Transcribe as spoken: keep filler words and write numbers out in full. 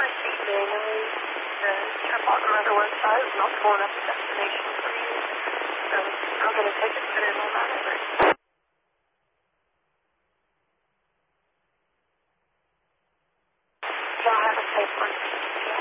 receiving and the, the care bottom of the website is not pulling up the destination for you. So I'm going to take it put it on that over. Y'all have a safe one.